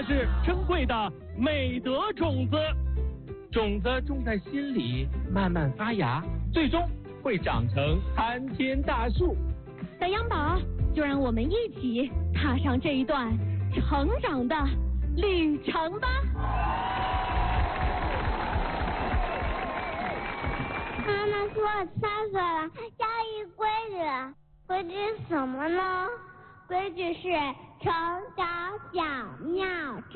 它是珍贵的美德种子，种子种在心里，慢慢发芽，最终会长成参天大树。 小羊宝，就让我们一起踏上这一段成长的旅程吧。 妈妈说我3岁了，要依规矩。规矩是什么呢？规矩是从小小妙。